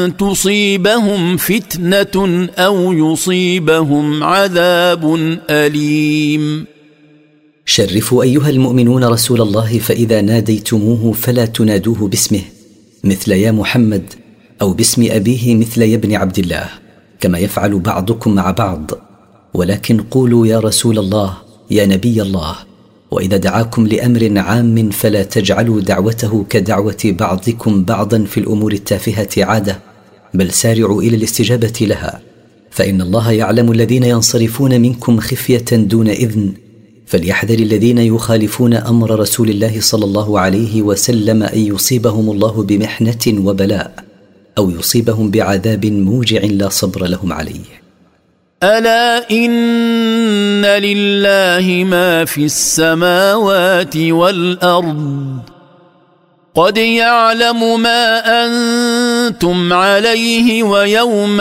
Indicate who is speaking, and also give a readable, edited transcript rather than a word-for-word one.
Speaker 1: تصيبهم فتنة أو يصيبهم عذاب أليم.
Speaker 2: شرفوا أيها المؤمنون رسول الله، فإذا ناديتموه فلا تنادوه باسمه مثل يا محمد، أو باسم أبيه مثل يا ابن عبد الله كما يفعل بعضكم مع بعض، ولكن قولوا يا رسول الله، يا نبي الله. وإذا دعاكم لأمر عام فلا تجعلوا دعوته كدعوة بعضكم بعضا في الأمور التافهة عادة، بل سارعوا إلى الاستجابة لها، فإن الله يعلم الذين ينصرفون منكم خفية دون إذن، فليحذر الذين يخالفون أمر رسول الله صلى الله عليه وسلم أن يصيبهم الله بمحنة وبلاء، أو يصيبهم بعذاب موجع لا صبر لهم عليه.
Speaker 1: ألا إن لله ما في السماوات والأرض، قد يعلم ما أنتم عليه ويوم